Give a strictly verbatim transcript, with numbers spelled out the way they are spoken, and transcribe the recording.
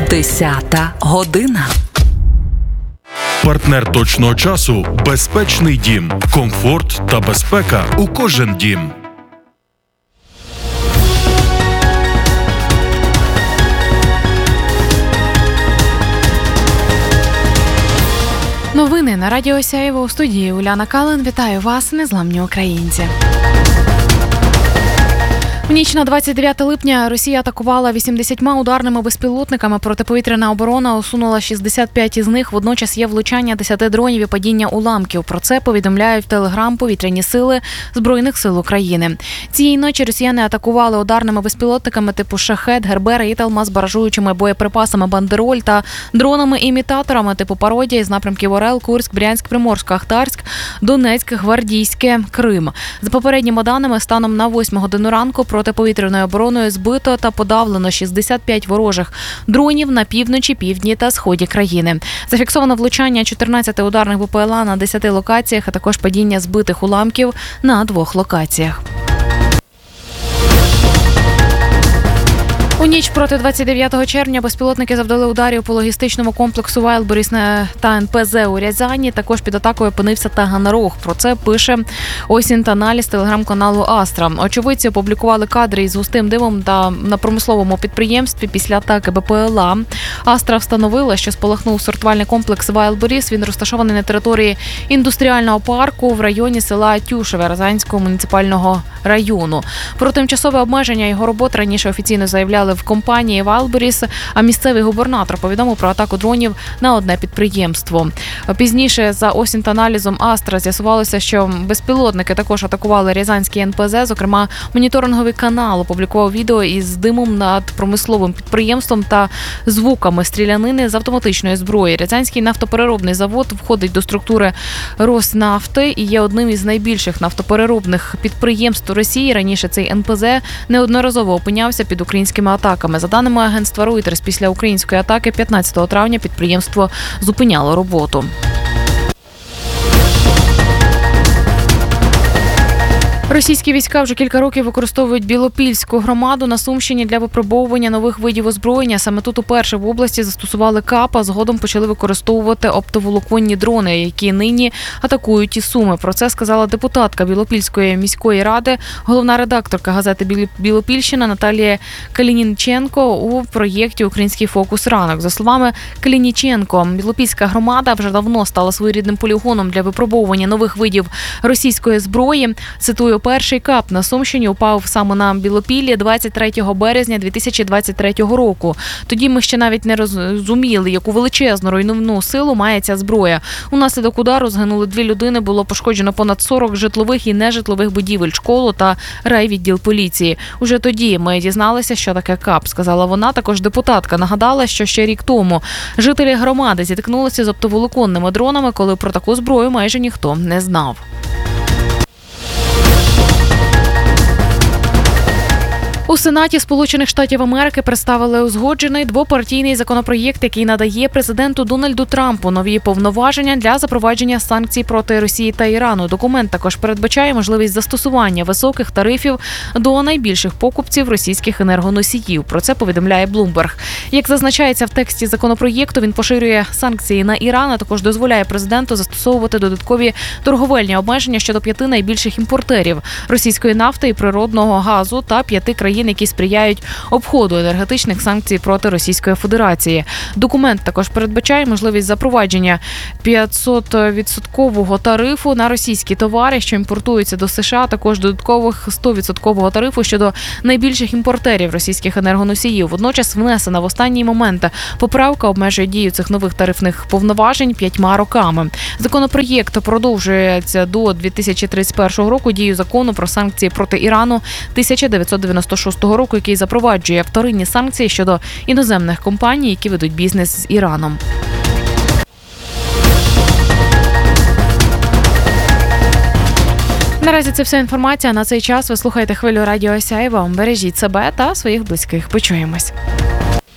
Десята година. Партнер точного часу – безпечний дім. Комфорт та безпека у кожен дім. Новини на Радіо Сяєво. У студії Уляна Калин. Вітаю вас, незламні українці. В ніч на двадцять дев'яте липня Росія атакувала вісімдесятьма ударними безпілотниками. Протиповітряна оборона усунула шістдесят п'ять із них. Водночас є влучання десяти дронів і падіння уламків. Про це повідомляють в Телеграм повітряні сили Збройних сил України. Цієї ночі росіяни атакували ударними безпілотниками типу «Шахед», «Гербер» і «Талмаз» з баражуючими боєприпасами «Бандероль» та дронами-імітаторами типу «Пародія» з напрямків Орел, Курськ, Брянськ, Приморськ, Ахтарськ, Донецьк, Гвардійське, Крим. За попередніми даними, станом на восьму годину ранку протиповітряною обороною збито та подавлено шістдесят п'ять ворожих дронів на півночі, півдні та сході країни. Зафіксовано влучання чотирнадцяти ударних БПЛА на десяти локаціях, а також падіння збитих уламків на двох локаціях. У ніч проти двадцять дев'ятого червня безпілотники завдали ударів по логістичному комплексу Вайлборіс та ен пе зет у Рязані. Також під атакою опинився Таганрог. Про це пише Осінт-аналіз телеграм-каналу Астра. Очевидці опублікували кадри із густим димом та на промисловому підприємстві після атаки БПЛА. Астра встановила, що спалахнув сортувальний комплекс Вайлборіс. Він розташований на території індустріального парку в районі села Тюшеве Рязанського муніципального району. Про тимчасове обмеження його робот раніше офіційно заявляли в компанії Вайлборіс, а місцевий губернатор повідомив про атаку дронів на одне підприємство. Пізніше за Осінт-аналізом Астра з'ясувалося, що безпілотники також атакували Рязанський ен пе зет, зокрема моніторинговий канал опублікував відео із димом над промисловим підприємством та звуками стрілянини з автоматичної зброї. Рязанський нафтопереробний завод входить до структури Роснафти і є одним із найбільших нафтопереробних підприємств Росії. Раніше цей ен пе зет неодноразово опинявся під українськими атаками. За даними агентства Reuters, після української атаки п'ятнадцятого травня підприємство зупиняло роботу. Російські війська вже кілька років використовують Білопільську громаду на Сумщині для випробовування нових видів озброєння. Саме тут уперше в області застосували КАП, а згодом почали використовувати оптоволоконні дрони, які нині атакують і Суми. Про це сказала депутатка Білопільської міської ради, головна редакторка газети «Білопільщина» Наталія Калініченко у проєкті «Український фокус ранок». За словами Калініченко, Білопільська громада вже давно стала своєрідним полігоном для випробовування нових видів російської зброї. Цитую, перший КАП на Сумщині упав саме на Білопіллі двадцять третього березня дві тисячі двадцять третього року. Тоді ми ще навіть не розуміли, яку величезну руйнівну силу має ця зброя. Унаслідок удару згинули дві людини, було пошкоджено понад сорок житлових і нежитлових будівель, школу та райвідділ поліції. Уже тоді ми дізналися, що таке КАП, сказала вона. Також депутатка нагадала, що ще рік тому жителі громади зіткнулися з оптоволоконними дронами, коли про таку зброю майже ніхто не знав. У Сенаті Сполучених Штатів Америки представили узгоджений двопартійний законопроєкт, який надає президенту Дональду Трампу нові повноваження для запровадження санкцій проти Росії та Ірану. Документ також передбачає можливість застосування високих тарифів до найбільших покупців російських енергоносіїв. Про це повідомляє Bloomberg. Як зазначається в тексті законопроєкту, він поширює санкції на Іран, а також дозволяє президенту застосовувати додаткові торговельні обмеження щодо п'яти найбільших імпортерів російської нафти і природного газу та п'яти країн, які сприяють обходу енергетичних санкцій проти Російської Федерації. Документ також передбачає можливість запровадження п'ятсот відсоткового тарифу на російські товари, що імпортуються до США, також додаткових сто відсоткового тарифу щодо найбільших імпортерів російських енергоносіїв. Водночас внесена в останній момент поправка обмежує дію цих нових тарифних повноважень п'ятьма роками. Законопроєкт продовжується до дві тисячі тридцять першого року дію закону про санкції проти Ірану тисяча дев'ятсот дев'яносто шостого року, який запроваджує вторинні санкції щодо іноземних компаній, які ведуть бізнес з Іраном. Наразі це вся інформація на цей час. Ви слухаєте хвилю Радіо Сяєво. Бережіть себе та своїх близьких. Почуємось.